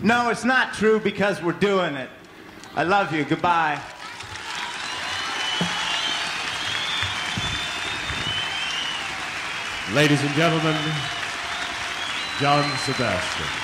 No, it's not true because we're doing it. I love you. Goodbye. Ladies and gentlemen, John Sebastian.